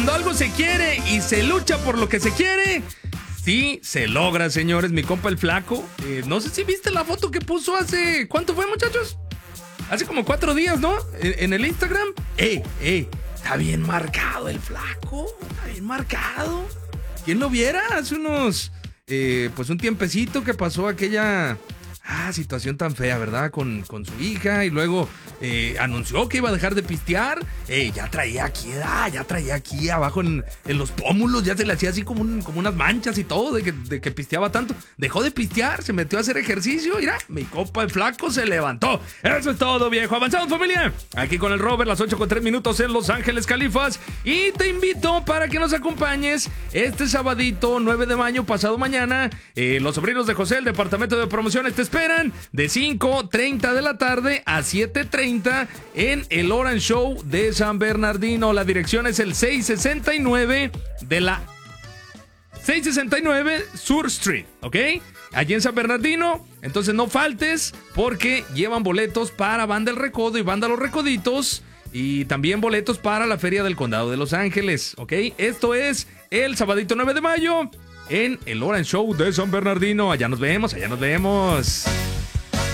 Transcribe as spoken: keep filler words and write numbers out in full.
Cuando algo se quiere y se lucha por lo que se quiere, sí se logra, señores. Mi compa el Flaco, eh, no sé si viste la foto que puso hace... ¿Cuánto fue, muchachos? Hace como cuatro días, ¿no? En, en el Instagram. ¡Eh, eh! Está bien marcado el Flaco. Está bien marcado. ¿Quién lo viera? Hace unos... Eh, pues un tiempecito que pasó aquella... Ah, situación tan fea, ¿verdad? Con, con su hija y luego eh, anunció que iba a dejar de pistear. Eh, ya traía aquí, ah, ya traía aquí abajo en, en los pómulos, ya se le hacía así como, un, como unas manchas y todo de que, de que pisteaba tanto. Dejó de pistear, se metió a hacer ejercicio. Mira, mi copa el Flaco se levantó. Eso es todo, viejo. Avanzamos, familia. Aquí con el Robert, las ocho con tres minutos en Los Ángeles, Califas. Y te invito para que nos acompañes este sabadito, nueve de mayo, pasado mañana. Eh, los sobrinos de José, el departamento de promociones, te esperan de cinco treinta de la tarde a siete treinta en el Orange Show de San Bernardino. La dirección es el seiscientos sesenta y nueve de la seiscientos sesenta y nueve Sur Street, ¿ok? Allí en San Bernardino. Entonces no faltes porque llevan boletos para Banda El Recodo y Banda Los Recoditos. Y también boletos para la Feria del Condado de Los Ángeles, ¿ok? Esto es el sabadito nueve de mayo en el Orange Show de San Bernardino. Allá nos vemos, allá nos vemos.